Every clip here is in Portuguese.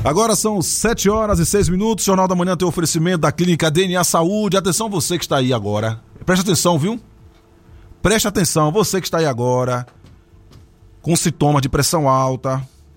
Agora são 7h06. Jornal da Manhã tem oferecimento da Clínica DNA Saúde. Atenção você que está aí agora. Preste atenção, viu? Preste atenção, você que está aí agora com sintomas de pressão alta,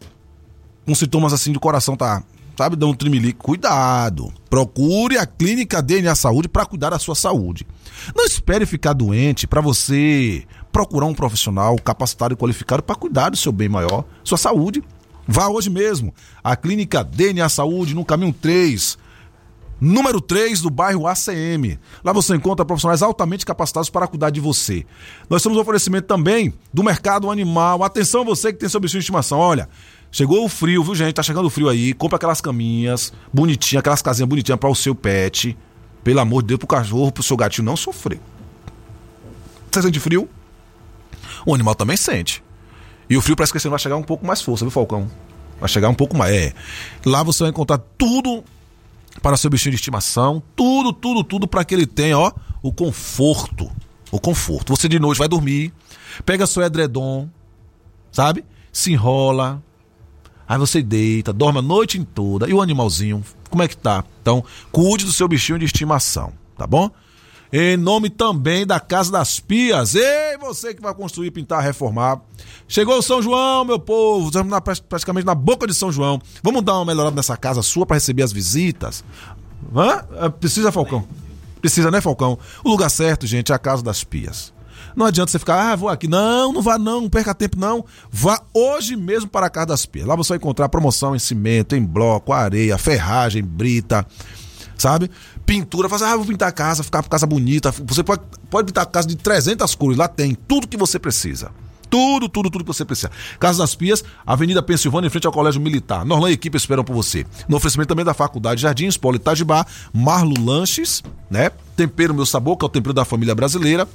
com sintomas assim de coração tá, sabe, dando um trimelique. Cuidado. Procure a Clínica DNA Saúde para cuidar da sua saúde. Não espere ficar doente para você procurar um profissional capacitado e qualificado para cuidar do seu bem maior, sua saúde. Vá hoje mesmo à Clínica DNA Saúde, no caminho 3, número 3 do bairro ACM. Lá você encontra profissionais altamente capacitados para cuidar de você. Nós temos um oferecimento também do mercado animal. Atenção você que tem seu bichinho de estimação. Olha, chegou o frio, viu gente? Tá chegando o frio aí. Compra aquelas caminhas bonitinhas, aquelas casinhas bonitinhas para o seu pet. Pelo amor de Deus, pro cachorro, pro seu gatinho não sofrer. Você sente frio? O animal também sente. E o frio parece que esse ano vai chegar um pouco mais força, viu, Falcão? Vai chegar um pouco mais. Lá você vai encontrar tudo para seu bichinho de estimação. Tudo para que ele tenha, ó, o conforto. O conforto. Você de noite vai dormir, pega seu edredom, sabe? Se enrola. Aí você deita, dorme a noite toda. E o animalzinho, como é que tá? Então, cuide do seu bichinho de estimação, tá bom? Em nome também da Casa das Pias. Ei, você que vai construir, pintar, reformar. Chegou o São João, meu povo. Estamos praticamente na boca de São João. Vamos dar uma melhorada nessa casa sua para receber as visitas? Precisa, Falcão? Precisa, né, Falcão? O lugar certo, gente, é a Casa das Pias. Não adianta você ficar, vou aqui. Não vá não perca tempo não. Vá hoje mesmo para a Casa das Pias. Lá você vai encontrar promoção em cimento, em bloco, areia, ferragem, brita, sabe? Pintura, vou pintar a casa, ficar a casa bonita. Você pode pintar a casa de 300 cores, lá tem tudo que você precisa. Tudo que você precisa. Casa das Pias, Avenida Pensilvânia, em frente ao Colégio Militar. Norlan e equipe esperam por você. No oferecimento também da Faculdade Jardins, Polo Itajibá, Marlo Lanches, né? Tempero Meu Sabor, que é o tempero da família brasileira.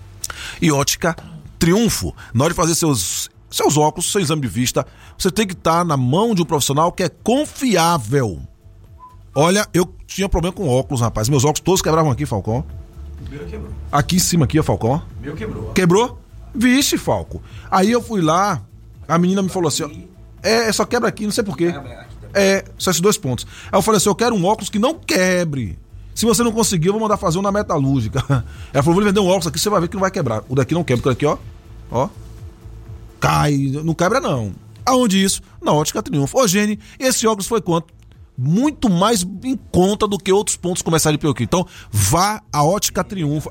E Ótica Triunfo. Na hora de fazer seus óculos, seu exame de vista, você tem que estar na mão de um profissional que é confiável. Olha, eu tinha problema com óculos, rapaz. Meus óculos todos quebravam aqui, Falcão. O meu quebrou. Aqui em cima, aqui, ó, Falcão. O meu quebrou. Quebrou? Vixe, Falco. Aí eu fui lá, a menina me falou assim, ó, só quebra aqui, não sei porquê. Só esses 2 pontos. Aí eu falei assim, eu quero um óculos que não quebre. Se você não conseguir, eu vou mandar fazer um na metalúrgica. Ela falou, vou lhe vender um óculos aqui, você vai ver que não vai quebrar. O daqui não quebra, porque aqui, ó, cai, não quebra não. Aonde isso? Na Ótica Triunfo. Ô, Gene, esse óculos foi quanto? Muito mais em conta do que outros pontos comerciais de Peuquim. Então, vá à Ótica Triunfo.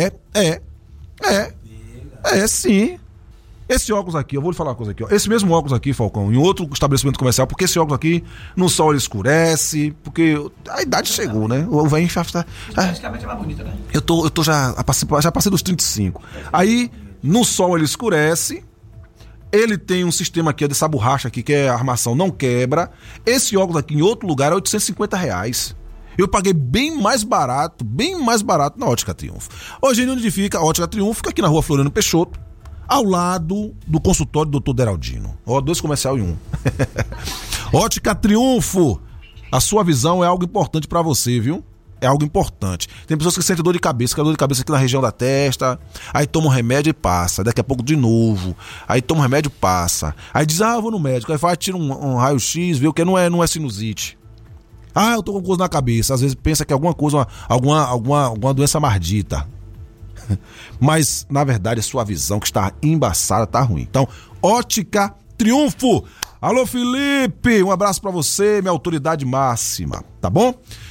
Sim. Esse óculos aqui, eu vou lhe falar uma coisa aqui, ó. Esse mesmo óculos aqui, Falcão, em outro estabelecimento comercial, porque esse óculos aqui, no sol ele escurece, porque a idade chegou, né? O velho já tá. Praticamente é mais bonita, né? Eu já passei dos 35. Aí, no sol ele escurece. Ele tem um sistema aqui dessa borracha aqui, que é a armação, não quebra. Esse óculos aqui em outro lugar é R$850. Eu paguei bem mais barato na Ótica Triunfo. Hoje, onde fica? A Ótica Triunfo fica aqui na rua Floriano Peixoto, ao lado do consultório do Dr. Deraldino. 2 comercial em 1. Ótica Triunfo. A sua visão é algo importante pra você, viu? É algo importante. Tem pessoas que sentem dor de cabeça, que é dor de cabeça aqui na região da testa, aí toma um remédio e passa, daqui a pouco de novo, aí toma um remédio e passa, aí diz, eu vou no médico, aí vai, tira um raio-x, vê o que não é sinusite. Eu tô com coisa na cabeça, às vezes pensa que é alguma coisa, alguma doença mardita. Mas, na verdade, a sua visão que está embaçada, tá ruim. Então, Ótica Triunfo. Alô, Felipe, um abraço pra você, minha autoridade máxima, tá bom?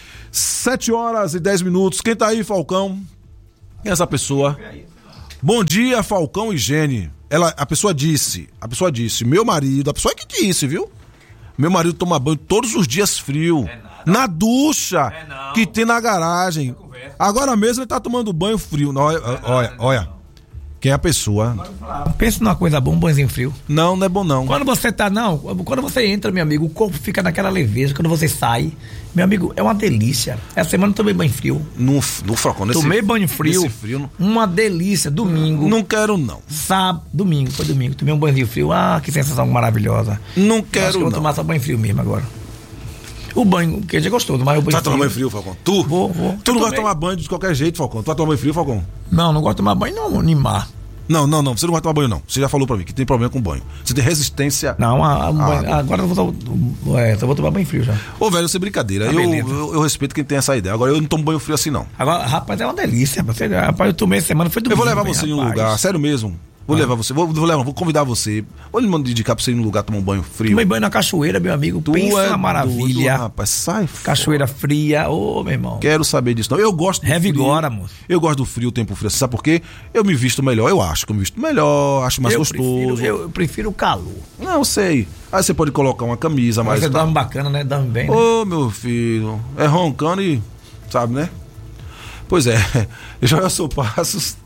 7h10. Quem tá aí, Falcão? Quem é essa pessoa? Bom dia, Falcão e Gene. A pessoa disse, meu marido, a pessoa que disse, viu? Meu marido toma banho todos os dias frio. Na ducha que tem na garagem. Agora mesmo ele tá tomando banho frio. Olha. Quem é a pessoa? Pensa numa coisa boa, um banhozinho frio. Não é bom não. Quando você entra, meu amigo, o corpo fica naquela leveza. Quando você sai, meu amigo, é uma delícia. Essa semana eu tomei banho frio. No Falcão, tomei banho frio. Uma delícia, domingo. Não quero não. Domingo. Tomei um banho frio. Que sensação maravilhosa. Não quero não. Eu vou tomar só banho frio mesmo agora. O banho, que é gostoso, mas o banho frio. Tu vai tomar banho frio, Falcão? Tu? Vou. Tu não gosta de tomar banho de qualquer jeito, Falcão? Tu vai tomar banho frio, Falcão? Não gosto de tomar banho não, nem mar. Não, você não vai tomar banho não. Você já falou pra mim que tem problema com banho. Você tem resistência. Não, agora eu vou tomar banho frio já. Ô, velho, isso é brincadeira. Eu respeito quem tem essa ideia. Agora eu não tomo banho frio assim não. Agora, rapaz, é uma delícia. Rapaz, eu tomei essa semana, foi domingo. Eu vou levar você em um lugar, sério mesmo. Vou levar você, vou convidar você. Vou lhe indicar pra você ir num lugar tomar um banho frio. Tomei banho na cachoeira, meu amigo. Pensa na maravilha. Doido, rapaz, sai fora. Cachoeira fria, meu irmão. Quero saber disso não. Eu gosto do Revigora, moço. Eu gosto do frio, tempo frio. Sabe por quê? Eu me visto melhor. Eu acho que eu me visto melhor, acho mais gostoso. Eu prefiro o calor. Não, sei. Aí você pode colocar uma camisa mais... Você dorme bacana, né? Dorme bem, né? Meu filho. É roncando e... Sabe, né? Pois é. Joelson Passos...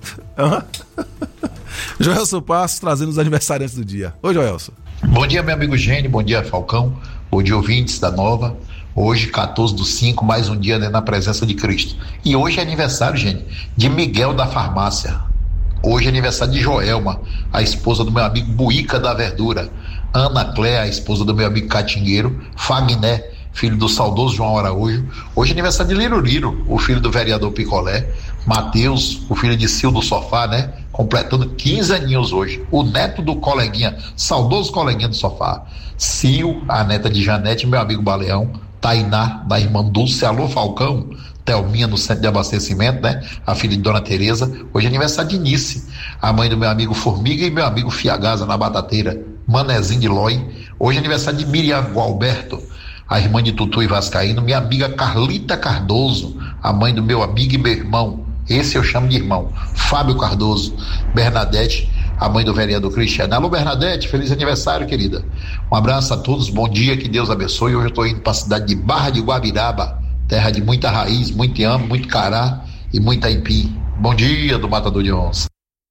Joelson Passos trazendo os aniversariantes do dia. Oi, Joelson. Bom dia, meu amigo Gênio, bom dia, Falcão, bom dia, ouvintes da Nova. Hoje, 14/5, mais um dia, né, na presença de Cristo. E hoje é aniversário, Gênio, de Miguel da Farmácia. Hoje é aniversário de Joelma, a esposa do meu amigo Buíca da Verdura. Ana Cléa, a esposa do meu amigo Catingueiro. Fagné, filho do saudoso João Araújo. Hoje é aniversário de Liruriro, o filho do vereador Picolé. Mateus, o filho de Sil do Sofá, né? Completando 15 aninhos hoje. O neto do coleguinha, saudoso coleguinha do Sofá. Sil, a neta de Janete, meu amigo Baleão. Tainá, da irmã Dulce. Alô, Falcão. Thelminha, no centro de abastecimento, né? A filha de Dona Tereza. Hoje é aniversário de Nice, a mãe do meu amigo Formiga e meu amigo Fiagaza na Batateira. Manezinho de Loi. Hoje é aniversário de Miriam Gualberto, a irmã de Tutu e Vascaíno. Minha amiga Carlita Cardoso, a mãe do meu amigo e meu irmão. Esse eu chamo de irmão. Fábio Cardoso. Bernadette, a mãe do vereador Cristiano. Alô, Bernadette, feliz aniversário, querida. Um abraço a todos, bom dia, que Deus abençoe. Hoje eu estou indo para a cidade de Barra de Guabiraba, terra de muita raiz, muito amo, muito cará e muita aipim. Bom dia do Matador de Onça.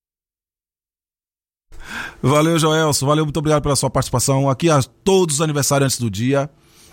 Valeu, Joelson. Valeu, muito obrigado pela sua participação. Aqui a todos os aniversariantes do dia.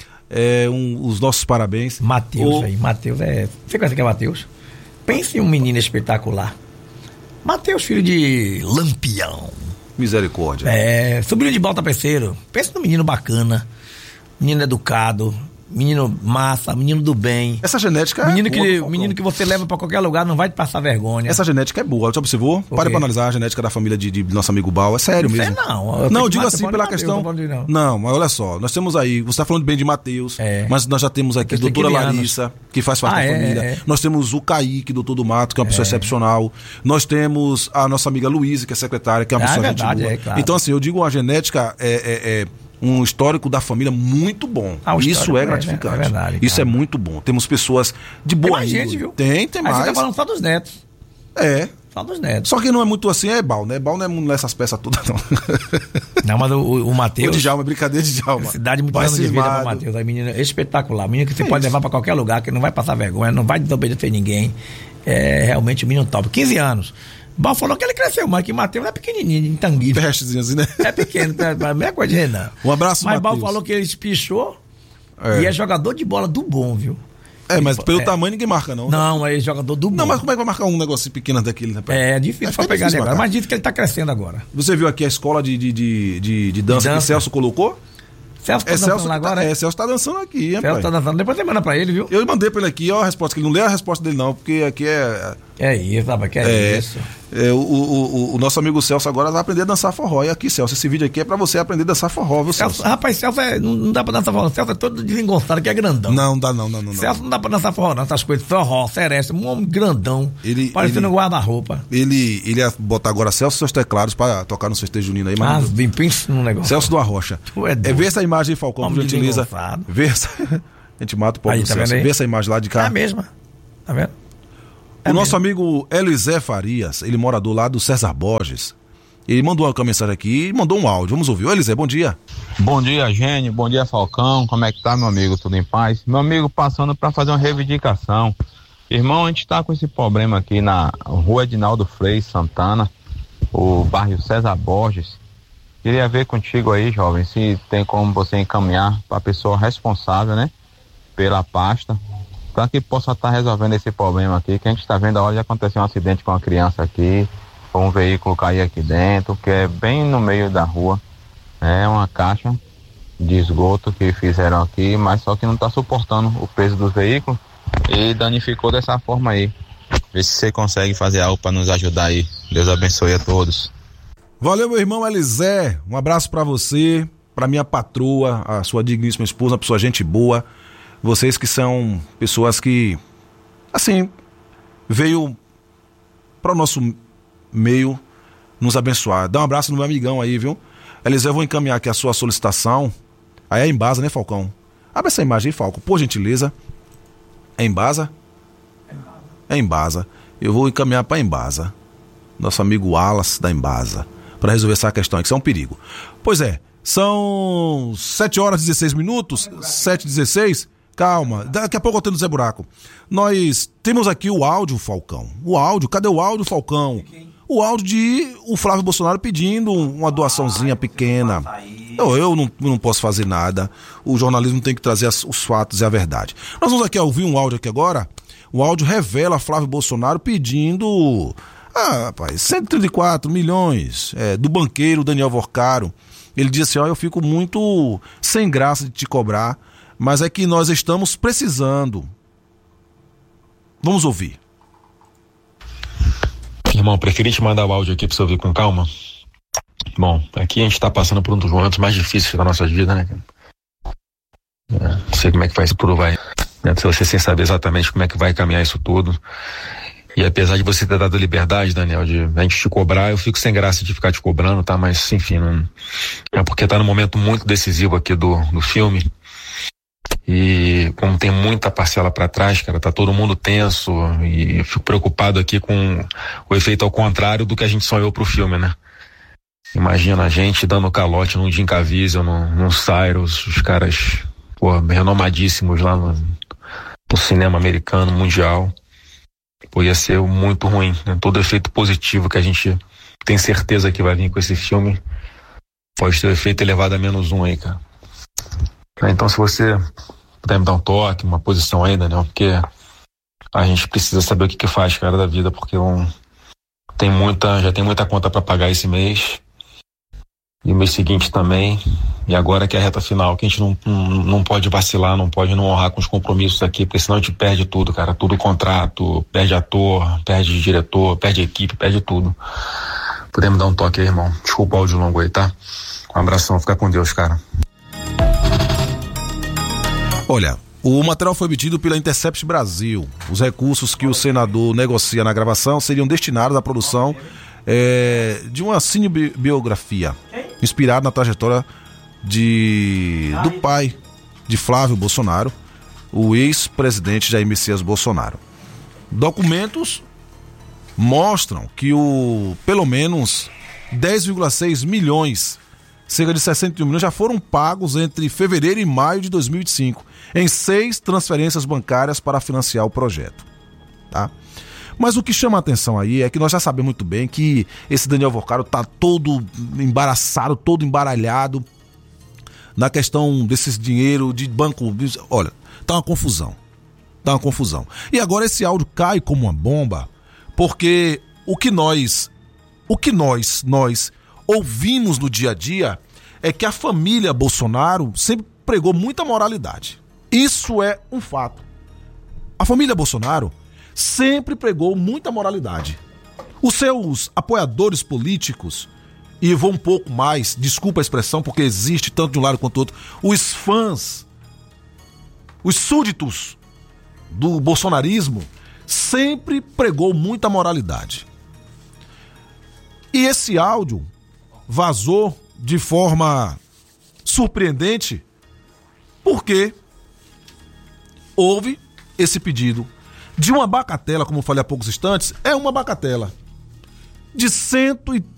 Os nossos parabéns. Mateus, você conhece quem é Mateus? Pense em um menino espetacular. Mateus, filho de Lampião. Misericórdia. Sobrinho de Baltapeceiro. Pensa num menino bacana, menino educado, menino massa, menino do bem. Essa genética é boa. Menino que você leva pra qualquer lugar, não vai te passar vergonha. Essa genética é boa. Já observou? Pare pra analisar a genética da família de nosso amigo Bal. É sério mesmo. Não, digo assim pela questão. Não, mas olha só. Nós temos aí, você tá falando bem de Mateus, mas nós já temos aqui a doutora Larissa, que faz parte da família. Nós temos o Kaique, doutor do Mato, que é uma pessoa excepcional. Nós temos a nossa amiga Luísa, que é secretária, que é uma pessoa gente boa. Claro. Então, assim, eu digo a genética um histórico da família muito bom. Isso é gratificante. É verdade. Isso é muito bom. Temos pessoas de boa índole. Gente, viu? Tem mais. Você tá falando só dos netos. Só dos netos. Só que não é muito assim, é Bal, né? Bal não é essas peças todas, não. Não, mas o Mateus... O Djalma, é brincadeira de Djalma. Cidade muito anos de vida para o Mateus. É menino espetacular. Menino que você pode levar para qualquer lugar, que não vai passar vergonha, não vai desobedecer ninguém. É realmente um menino top. 15 anos. Bal falou que ele cresceu, mas que Mateus é pequenininho, entanguível. Pestezinho assim, né? É pequeno, a mesma coisa de Renan. Um abraço, Mas Bal falou que ele espichou e é jogador de bola do bom, viu? Mas pelo tamanho ninguém marca, não. Não, é jogador do bom. Não, mas como é que vai marcar um negocinho pequeno daquele, né? É difícil pra pegar ele agora, mas disse que ele tá crescendo agora. Você viu aqui a escola de dança que o Celso colocou? Celso tá dançando agora, Celso tá dançando aqui, hein, Celso tá dançando, depois você manda pra ele, viu? Eu mandei pra ele aqui, ó, a resposta, que ele não lê a resposta dele não, porque aqui É isso, rapaz, que é isso. O nosso amigo Celso agora vai aprender a dançar forró. E aqui, Celso, esse vídeo aqui é pra você aprender a dançar forró, viu, Celso? Rapaz, Celso não dá pra dançar forró. Celso é todo desengonçado, que é grandão. Não dá, não. Celso não dá pra dançar forró, não. Essas coisas, forró, seresta, um homem grandão, parecendo um guarda-roupa. Ele ia botar agora Celso seus teclados pra tocar no festejo junino aí, mas bem, pensa num negócio. Celso do Arrocha. Vê essa imagem, Falcão, por gentileza. Vê essa... A gente mata o povo do Celso. Vê essa imagem lá de cá. É a mesma. Tá vendo? O nosso amigo Elisé Farias, ele morador lá do César Borges, ele mandou uma mensagem aqui e mandou um áudio. Vamos ouvir. Elisé, bom dia. Bom dia, Gênio. Bom dia, Falcão. Como é que tá, meu amigo? Tudo em paz? Meu amigo, passando para fazer uma reivindicação. Irmão, a gente tá com esse problema aqui na rua Edinaldo Freire Santana, o bairro César Borges. Queria ver contigo aí, jovem, se tem como você encaminhar para a pessoa responsável, né, pela pasta, para que possa estar resolvendo esse problema aqui, que a gente está vendo a hora de acontecer um acidente com uma criança aqui, com um veículo cair aqui dentro, que é bem no meio da rua, é uma caixa de esgoto que fizeram aqui, mas só que não está suportando o peso do veículo e danificou dessa forma aí. Vê se você consegue fazer algo para nos ajudar aí. Deus abençoe a todos. Valeu, meu irmão Elisé. Um abraço pra você, pra minha patroa, a sua digníssima esposa, pessoa gente boa. Vocês que são pessoas que, assim, veio para o nosso meio nos abençoar. Dá um abraço no meu amigão aí, viu? Elisé, eu vou encaminhar aqui a sua solicitação. Aí é Embasa, né, Falcão? Abre essa imagem aí, Falco, por gentileza. É Embasa? É Embasa. Eu vou encaminhar para Embasa. Nosso amigo Wallace da Embasa. Para resolver essa questão aí, que isso é um perigo. Pois é, são 7 horas e 16 minutos. 7h16. Calma, daqui a pouco eu tenho no Zé Buraco. Nós temos aqui o áudio, Falcão. O áudio, cadê o áudio, Falcão? O áudio de o Flávio Bolsonaro pedindo uma doaçãozinha pequena. Eu não posso fazer nada. O jornalismo tem que trazer os fatos e a verdade. Nós vamos aqui ouvir um áudio aqui agora. O áudio revela Flávio Bolsonaro pedindo 134 milhões do banqueiro Daniel Vorcaro. Ele disse assim, eu fico muito sem graça de te cobrar, mas é que nós estamos precisando. Vamos ouvir. Irmão, preferi te mandar o áudio aqui pra você ouvir com calma. Bom, aqui a gente tá passando por um dos momentos mais difíceis da nossa vida, né? Não sei como é que vai se provar, né? Se você sem saber exatamente como é que vai caminhar isso tudo. E apesar de você ter dado liberdade, Daniel, de a gente te cobrar, eu fico sem graça de ficar te cobrando, tá? Mas, enfim, não... é porque tá num momento muito decisivo aqui do filme. E como tem muita parcela pra trás, cara, tá todo mundo tenso e eu fico preocupado aqui com o efeito ao contrário do que a gente sonhou pro filme, né? Imagina a gente dando calote num Jim Caviezel, num Cyrus, os caras, renomadíssimos lá no cinema americano, mundial. Ia ser muito ruim, né? Todo efeito positivo que a gente tem certeza que vai vir com esse filme pode ter o efeito elevado a -1 aí, cara. Então, se você puder me dar um toque, uma posição aí, Daniel, porque a gente precisa saber o que faz, cara, da vida, porque já tem muita conta pra pagar esse mês, e o mês seguinte também, e agora que é a reta final, que a gente não pode vacilar, não pode não honrar com os compromissos aqui, porque senão a gente perde tudo, cara, tudo contrato, perde ator, perde diretor, perde equipe, perde tudo. Puder me dar um toque aí, irmão? Desculpa o áudio longo aí, tá? Um abração, fica com Deus, cara. Olha, o material foi obtido pela Intercept Brasil. Os recursos que o senador negocia na gravação seriam destinados à produção de uma cinebiografia inspirada na trajetória do pai de Flávio Bolsonaro, o ex-presidente Jair Messias Bolsonaro. Documentos mostram que pelo menos 10,6 milhões, cerca de 61 milhões, já foram pagos entre fevereiro e maio de 2005 em 6 transferências bancárias para financiar o projeto, tá? Mas o que chama a atenção aí é que nós já sabemos muito bem que esse Daniel Vorcaro tá todo embaraçado, todo embaralhado na questão desses dinheiro de banco. Olha, tá uma confusão. E agora esse áudio cai como uma bomba, porque o que nós ouvimos no dia a dia é que a família Bolsonaro sempre pregou muita moralidade. Isso é um fato. A família Bolsonaro sempre pregou muita moralidade. Os seus apoiadores políticos, e eu vou um pouco mais, desculpa a expressão, porque existe tanto de um lado quanto do outro, os fãs, os súditos do bolsonarismo, sempre pregou muita moralidade. E esse áudio vazou de forma surpreendente porque houve esse pedido de uma bagatela, como eu falei há poucos instantes, é uma bagatela de 130